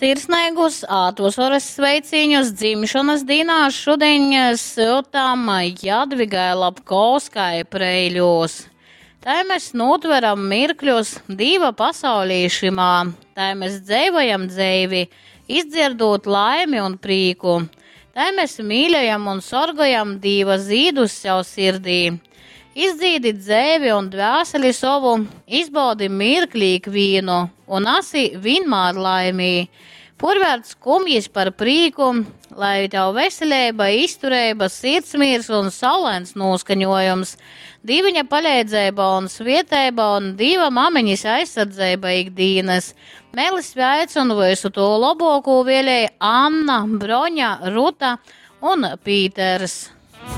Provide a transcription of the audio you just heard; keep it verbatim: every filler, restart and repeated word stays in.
sirsnīgus atvasaras sveiciņus dzimšanas dienās šodien siltam Jadvigai Lapkovskai Preiļos. Tā mēs notveram mirkļus diva pasaulīšimā, tā mēs dzīvojam dzīvi, izdzirdot laimi un prīku. Tā mēs mīļojam un sorgojam diva zīdus sev sirdī. Izdzīdi dzēvi un dvēseli savu, izbaudi mirklīgu vīnu un asi vienmēr laimī. Purvērt skumjis par prīku, lai tev veselība, izturība, sirdsmīrs un saulēns noskaņojums, diviņa palīdzība un svietēba un diva mamiņas aizsardzība ikdienas. Melis sveic un visu to labāko vēlēja Anna, Broņa, Ruta un Pīters.